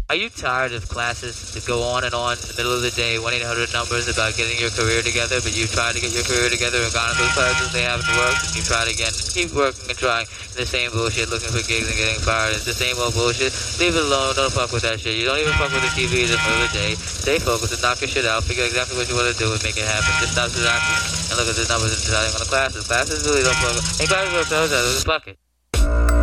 Are you tired of classes that go on and on in the middle of the day, 1-800 numbers about getting your career together, but you've tried to get your career together and gone to those classes, they haven't worked, and you tried again, and keep working and trying the same bullshit, looking for gigs and getting fired. It's the same old bullshit. Leave it alone. Don't fuck with that shit. You don't even fuck with the TV in the middle of the day. Stay focused and knock your shit out. Figure exactly what you want to do and make it happen. Just stop distracting and look at the numbers and deciding on the classes. Classes really don't fuck with. Hey, classes don't tell us that. Fuck it.